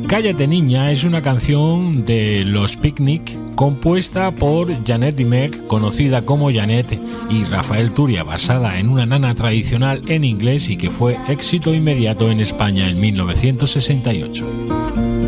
Cállate niña es una canción de Los Picnic compuesta por Janet Dimech, conocida como Janet, y Rafael Turia, basada en una nana tradicional en inglés y que fue éxito inmediato en España en 1968.